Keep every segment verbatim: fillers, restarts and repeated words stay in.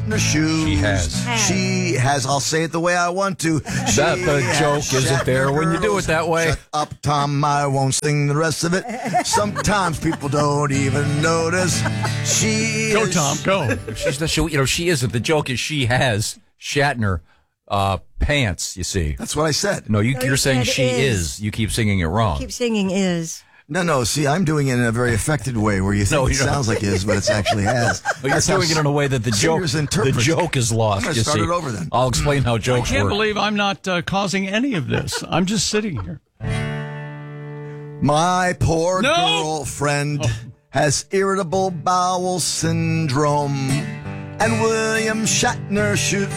Shatner shoes. She has. She has. I'll say it the way I want to. She That the has joke isn't there when you do it that way. Shut up, Tom. I won't sing the rest of it. Sometimes people don't even notice. She Go, is, Tom, go. She's the she, you know she isn't. The joke is she has Shatner uh, pants. You see. That's what I said. No, you, No, you're you saying said she is. is. You keep singing it wrong. Keep singing is. No, no. See, I'm doing it in a very affected way where you think No, it you don't. sounds like is, but it's actually has. But you're That's how doing it in a way that the joke, singers the interpret. joke is lost. I'm gonna you start see. it over then. I'll explain how I jokes can't work. believe I'm not uh, causing any of this. I'm just sitting here. My poor No. girlfriend has irritable bowel syndrome, and William Shatner shoot.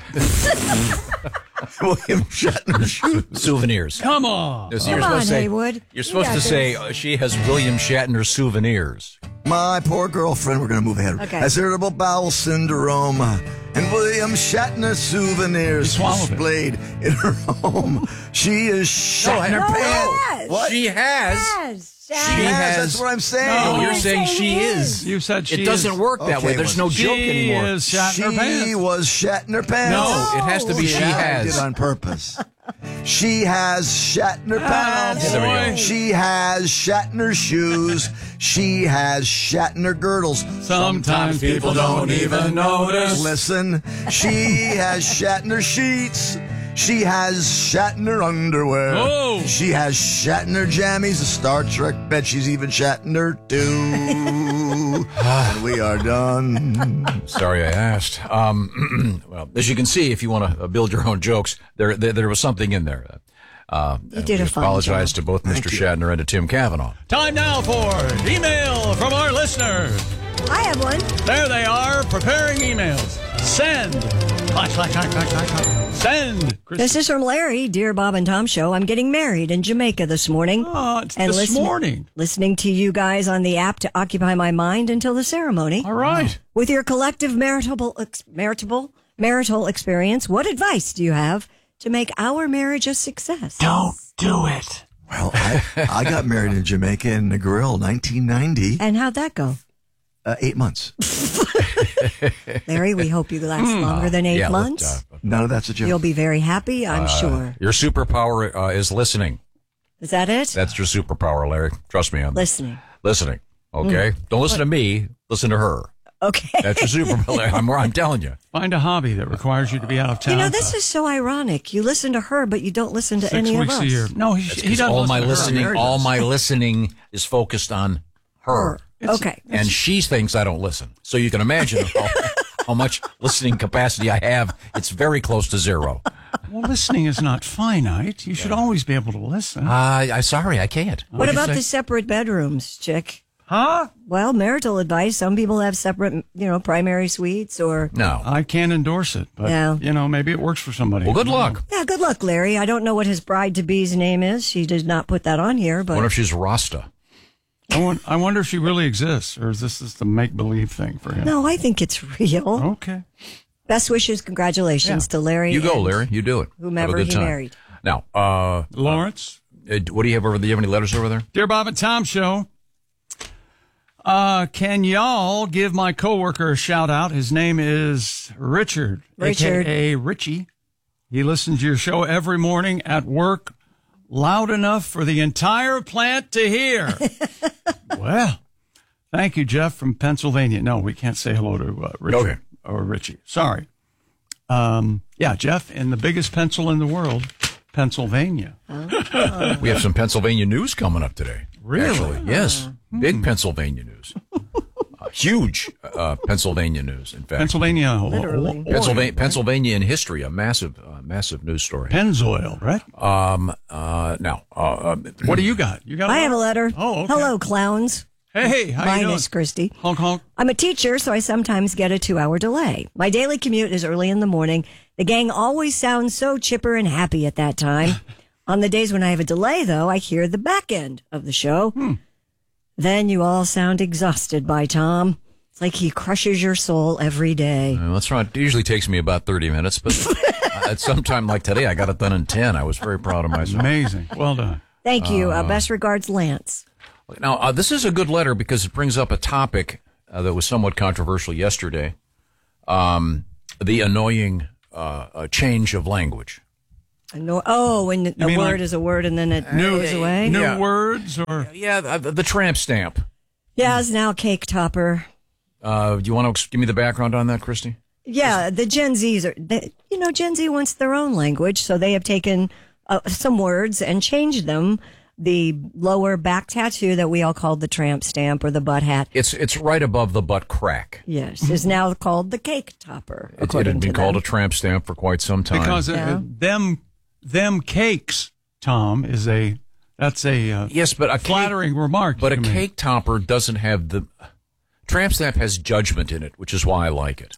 William Shatner shoot. Souvenirs. Come on. So Come you're supposed on, to say, Haywood. You're You supposed got to say this. uh, she has William Shatner souvenirs. My poor girlfriend, we're going to move ahead, Okay. has irritable bowel syndrome, and William Shatner souvenirs You swallowed it. displayed in her home. She is Shatner No, pants. yes. What? She has. Yes. She Yes. has. has- That's what I'm saying. No, No. you're I'm saying saying she it is. is. You said she It doesn't is. work that Okay, way. There's no She joke anymore. is Shatner She pants. was Shatner pants. No, it has to be she I has. did on purpose. She has Shatner pants. Yeah, there we go. She has Shatner shoes. She has Shatner girdles. Sometimes people don't even notice. Listen, she has Shatner sheets. She has Shatner underwear. Oh. She has Shatner jammies, a Star Trek bed. She's even Shatner too. And we are done. Sorry I asked. Um, well, as you can see, if you want to build your own jokes, there there, there was something in there. Uh, You did we a fine apologize job. to both Mister you. Shatner and to Tim Cavanaugh. Time now for email from our listeners. I have one. There they are, preparing emails. Send. Clack, clack, clack, clack, clack, clack. Send. This is from Larry. Dear Bob and Tom Show, I'm getting married in Jamaica this morning. Oh, it's this listen- morning. Listening to you guys on the app to occupy my mind until the ceremony. All right. With your collective marital, ex- marital, marital experience, what advice do you have to make our marriage a success? Don't do it. Well, I, I got married in Jamaica in Negril, nineteen ninety. And how'd that go? Uh, eight months. Larry, we hope you last longer than eight Yeah, months. uh, None of that's a joke. You'll be very happy, I'm sure. your superpower uh, is listening. Is that it? That's your superpower, Larry. Trust me on that. Listening. Listening. Okay? Don't listen to me. Listen to her. Okay. That's your superpower. I'm, I'm telling you. Find a hobby that requires you to be out of town. You know, this is so ironic. You listen to her, but you don't listen to six any weeks of us. a year. No, he, he doesn't. all listen my to her. listening, Mary all does. my listening is focused on her. Okay. And she thinks I don't listen. So you can imagine how, how much listening capacity I have. It's very close to zero. Well, listening is not finite. You should always be able to listen. Uh, I'm sorry, I can't. What about say? the separate bedrooms, chick? Huh? Well, marital advice. Some people have separate, you know, primary suites or. No. I can't endorse it, but, Yeah. you know, maybe it works for somebody. Well, good luck. Yeah, good luck, Larry. I don't know what his bride-to-be's name is. She did not put that on here, I but. wonder if she's Rasta. I, want, I wonder if she really exists, or is this just a make-believe thing for him? No, I think it's real. Okay. Best wishes, congratulations Yeah. to Larry. You go, and Larry. You do it. Whomever Have a good he time. married. Now, uh, Lawrence? uh, what do you have over there? Do you have any letters over there? Dear Bob and Tom Show, uh, can y'all give my coworker a shout out? His name is Richard, Richard. a k a. Richie. He listens to your show every morning at work, loud enough for the entire plant to hear. Well, thank you, Jeff from Pennsylvania. No, we can't say hello to uh, Richard Okay. or Richie. Sorry. Um, yeah, Jeff, in the biggest pencil in the world, Pennsylvania. We have some Pennsylvania news coming up today. Really? Actually, yes. Big Pennsylvania news. Uh, huge uh, Pennsylvania news, in fact. Pennsylvania. Literally. oil. Pennsylvania, Pennsylvania in history, a massive, uh, massive news story. Pennzoil, right? Um, uh, now, uh, um, What do you got? You got? I have a letter. Oh, okay. Hello, clowns. Hey, how Mine you doing? is Christy. Honk honk. I'm a teacher, so I sometimes get a two-hour delay. My daily commute is early in the morning. The gang always sounds so chipper and happy at that time. On the days when I have a delay, though, I hear the back end of the show. Hmm. Then you all sound exhausted by Tom. It's like he crushes your soul every day. well, that's right. It usually takes me about thirty minutes, but uh, at some time like today, I got it done in ten. I was very proud of myself. Amazing. Well done. Thank you. Uh, best regards, Lance. Now, uh, this is a good letter because it brings up a topic uh, that was somewhat controversial yesterday. um, the annoying uh, uh, change of language. No, oh, when a mean word like is a word and then it New, goes away? new Yeah. words or Yeah, the, the tramp stamp. Yeah, it's now cake topper. Uh, do you want to give me the background on that, Christy? Yeah, the Gen Zs are, they, you know, Gen Z wants their own language, so they have taken uh, some words and changed them. The lower back tattoo that we all called the tramp stamp or the butt hat, It's it's right above the butt crack. yes, is now called the cake topper. It, it according had been to called them. a tramp stamp for quite some time. because uh, Yeah. them them cakes, Tom, is a that's a uh, yes, but a flattering cake, remark. but a to me. cake topper doesn't have the tramp stamp has judgment in it, which is why I like it.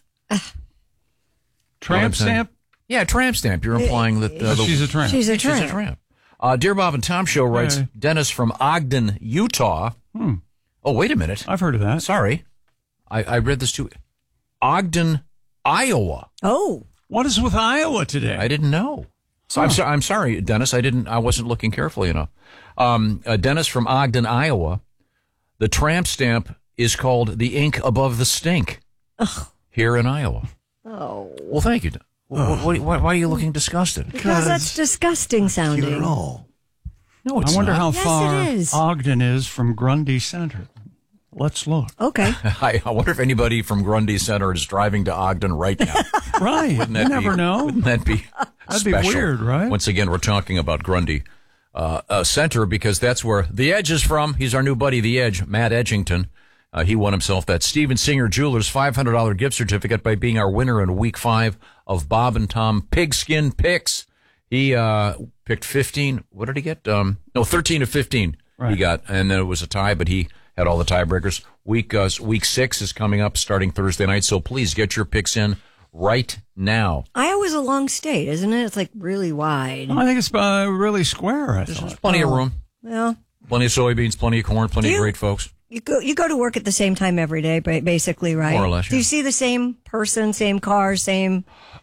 tramp I'm saying? stamp. Yeah, tramp stamp. You're implying that uh, the, She's a tramp. She's a she's tramp. a tramp. Uh, Dear Bob and Tom Show writes, Hey. Dennis from Ogden, Utah. Hmm. Oh, wait a minute. I've heard of that. Sorry. I, I read this too. Ogden, Iowa. Oh, What is with Iowa today? I didn't know. So I'm, so, I'm sorry, Dennis. I didn't. I wasn't looking carefully enough. Um, uh, Dennis from Ogden, Iowa. The tramp stamp is called the ink above the stink here in Iowa. oh, Well, thank you. Wh- wh- why, why are you looking disgusted? because that's disgusting sounding. You're all. No, it's I wonder not. how Yes, far it is. Ogden is from Grundy Center. Let's look. Okay, I, I wonder if anybody from Grundy Center is driving to Ogden right now. Right. You Wouldn't that never be, know. Wouldn't that be That'd be special? weird, right? Once again, we're talking about Grundy uh, uh, Center because that's where The Edge is from. He's our new buddy, The Edge, Matt Edgington. Uh, he won himself that Steven Singer Jewelers five hundred dollars gift certificate by being our winner in week five of Bob and Tom Pigskin Picks. He uh, picked fifteen. What did he get? Um, no, thirteen of fifteen Right. he got. And then it was a tie, but he had all the tiebreakers. Week, uh, week six is coming up starting Thursday night, so please get your picks in right now. Iowa's a long state, isn't it? It's like really wide. I think it's uh, really square. I thought. There's plenty of room. Well, Plenty of soybeans, plenty of corn, plenty Do of you- great folks. you go you go to work at the same time every day, ba- basically, right? More or less, Do you yeah. see the same person, same car, same?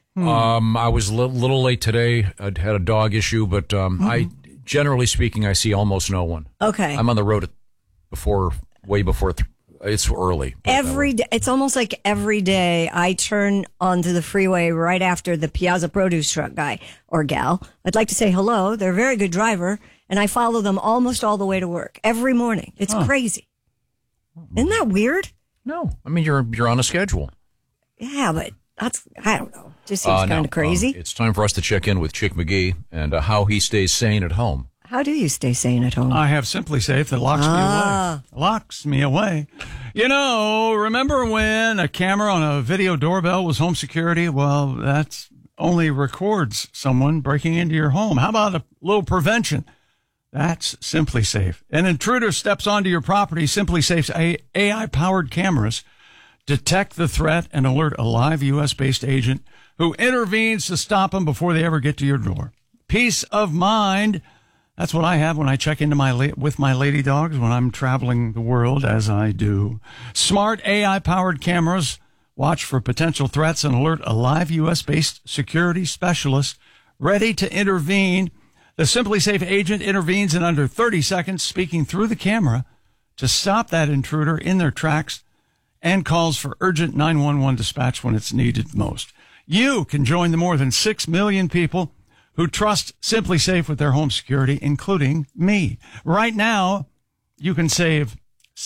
Um, I was a li- little late today. I had a dog issue, but um, I, generally speaking, I see almost no one. Okay. I'm on the road at, before, way before. Th- it's early. put it that way. Every day, it's almost like every day I turn onto the freeway right after the Piazza produce truck guy or gal. I'd like to say hello. They're a very good driver, and I follow them almost all the way to work every morning. It's crazy. Isn't that weird? No, I mean you're you're on a schedule. Yeah, but that's I don't know. Just seems Uh, kind no, of crazy. um, it's time for us to check in with Chick McGee and uh, how he stays sane at home. How do you stay sane at home? I have Simply Safe that locks Ah. me away. Locks me away. You know, remember when a camera on a video doorbell was home security? Well, that's only records someone breaking into your home. How about a little prevention? That's Simply Safe. An intruder steps onto your property. Simply Safe's A I-powered cameras detect the threat and alert a live U S-based agent who intervenes to stop them before they ever get to your door. Peace of mind. That's what I have when I check into my la- with my lady dogs when I'm traveling the world, as I do. Smart A I-powered cameras watch for potential threats and alert a live U S-based security specialist ready to intervene. The Simply Safe agent intervenes in under thirty seconds, speaking through the camera to stop that intruder in their tracks and calls for urgent nine one one dispatch when it's needed most. You can join the more than six million people who trust Simply Safe with their home security, including me. Right now, you can save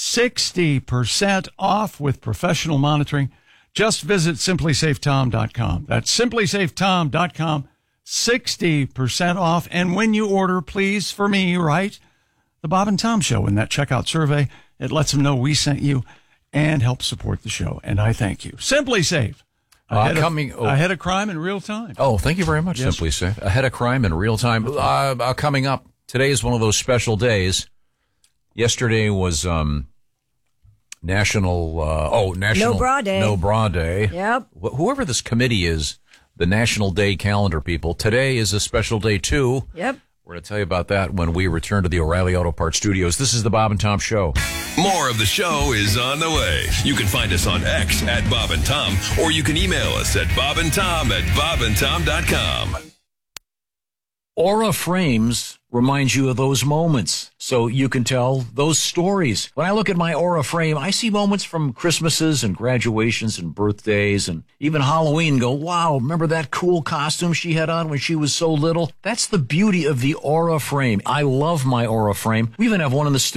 sixty percent off with professional monitoring. Just visit simply safe tom dot com. That's simply safe tom dot com. sixty percent off. And when you order, please, for me, write the Bob and Tom Show in that checkout survey. It lets them know we sent you and help support the show. And I thank you. Simply Safe. Uh, Ahead, coming- of, oh. ahead of crime in real time. Oh, thank you very much, Yes. Simply Safe. Ahead of crime in real time. Uh, uh, coming up, today is one of those special days. Yesterday was um, National, uh, oh, National No Bra Day. No Bra Day. Yep. Wh- Whoever this committee is, the National Day calendar people, today is a special day, too. Yep. We're going to tell you about that when we return to the O'Reilly Auto Parts Studios. This is the Bob and Tom Show. More of the show is on the way. You can find us on X at Bob and Tom, or you can email us at bob and tom at bob and tom dot com. Aura Frames reminds you of those moments, so you can tell those stories. When I look at my Aura frame, I see moments from Christmases and graduations and birthdays and even Halloween and go, wow, remember that cool costume she had on when she was so little? That's the beauty of the Aura frame. I love my Aura frame. We even have one in the studio.